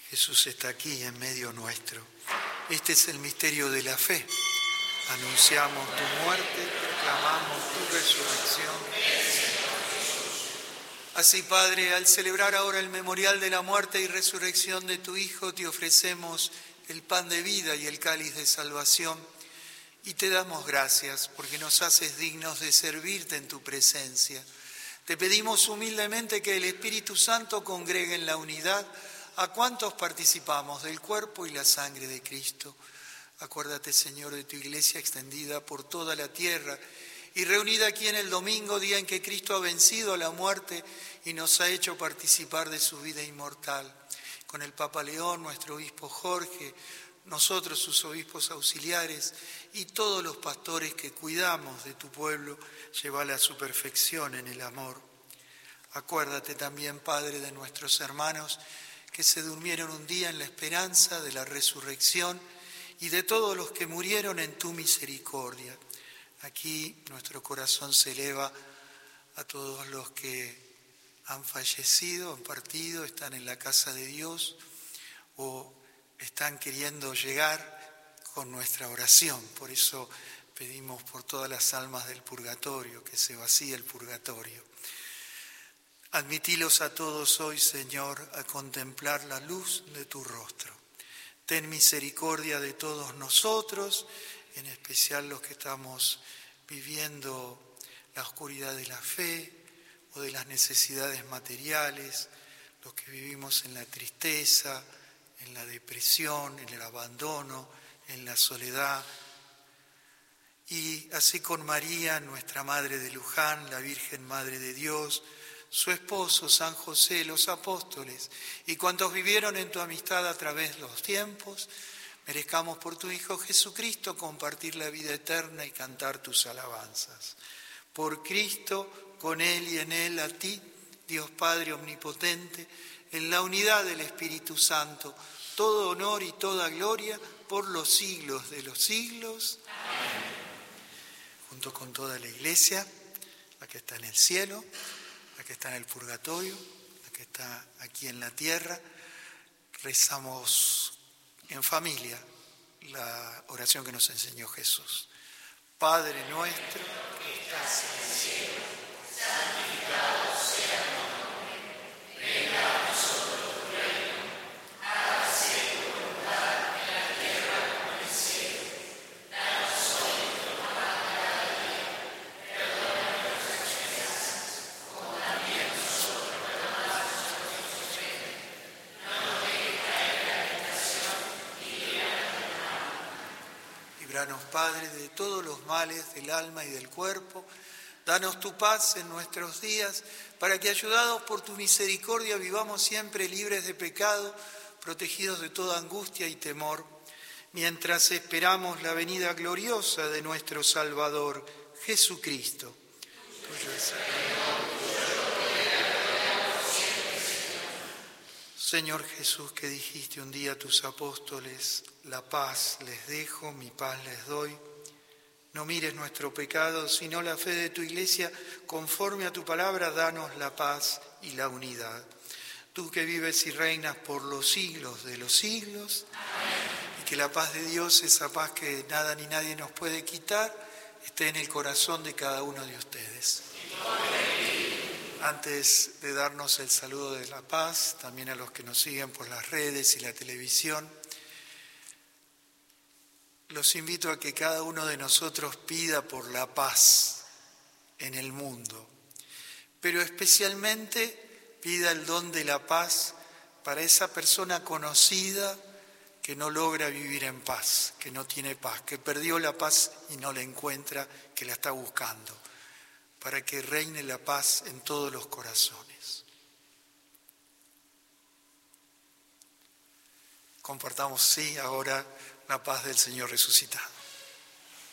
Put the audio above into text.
Jesús está aquí en medio nuestro. Este es el misterio de la fe. Anunciamos tu muerte, proclamamos tu resurrección. Así, Padre, al celebrar ahora el memorial de la muerte y resurrección de tu Hijo, te ofrecemos el pan de vida y el cáliz de salvación. Y te damos gracias porque nos haces dignos de servirte en tu presencia. Te pedimos humildemente que el Espíritu Santo congregue en la unidad a cuantos participamos del cuerpo y la sangre de Cristo. Acuérdate, Señor, de tu iglesia extendida por toda la tierra y reunida aquí en el domingo, día en que Cristo ha vencido a la muerte y nos ha hecho participar de su vida inmortal. Con el Papa León, nuestro obispo Jorge, nosotros sus obispos auxiliares y todos los pastores que cuidamos de tu pueblo, llévala a su perfección en el amor. Acuérdate también, Padre, de nuestros hermanos que se durmieron un día en la esperanza de la resurrección y de todos los que murieron en tu misericordia. Aquí nuestro corazón se eleva a todos los que han fallecido, han partido, están en la casa de Dios o están queriendo llegar con nuestra oración. Por eso pedimos por todas las almas del purgatorio, que se vacíe el purgatorio. Admitilos a todos hoy, Señor, a contemplar la luz de tu rostro. Ten misericordia de todos nosotros, en especial los que estamos viviendo la oscuridad de la fe o de las necesidades materiales, los que vivimos en la tristeza, en la depresión, en el abandono, en la soledad. Y así con María, nuestra Madre de Luján, la Virgen Madre de Dios, su esposo San José, los apóstoles y cuantos vivieron en tu amistad a través de los tiempos, merezcamos por tu Hijo Jesucristo compartir la vida eterna y cantar tus alabanzas. Por Cristo, con Él y en Él, a ti, Dios Padre Omnipotente, en la unidad del Espíritu Santo, todo honor y toda gloria por los siglos de los siglos. Amén. Junto con toda la Iglesia, la que está en el cielo, la que está en el purgatorio, la que está aquí en la tierra, rezamos en familia la oración que nos enseñó Jesús. Padre nuestro que estás en el cielo, santificado sea tu nombre. Venga a nosotros tu reino. Hágase tu voluntad en la tierra como en el cielo. Danos hoy nuestro pan de cada día. Perdona nuestras ofensas, como también nosotros perdonamos a los que nos ofenden. No nos dejes caer en la tentación y líbranos del mal. Líbranos, Padre, de todos los males del alma y del cuerpo. Danos tu paz en nuestros días, para que, ayudados por tu misericordia, vivamos siempre libres de pecado, protegidos de toda angustia y temor, mientras esperamos la venida gloriosa de nuestro Salvador, Jesucristo. Tuyo es el reino. Señor Jesús, que dijiste un día a tus apóstoles, la paz les dejo, mi paz les doy. No mires nuestro pecado, sino la fe de tu iglesia. Conforme a tu palabra, danos la paz y la unidad. Tú que vives y reinas por los siglos de los siglos. Amén. Y que la paz de Dios, esa paz que nada ni nadie nos puede quitar, esté en el corazón de cada uno de ustedes. Antes de darnos el saludo de la paz, también a los que nos siguen por las redes y la televisión, los invito a que cada uno de nosotros pida por la paz en el mundo, pero especialmente pida el don de la paz para esa persona conocida que no logra vivir en paz, que no tiene paz, que perdió la paz y no la encuentra, que la está buscando, para que reine la paz en todos los corazones. Compartamos, sí, ahora la paz del Señor resucitado.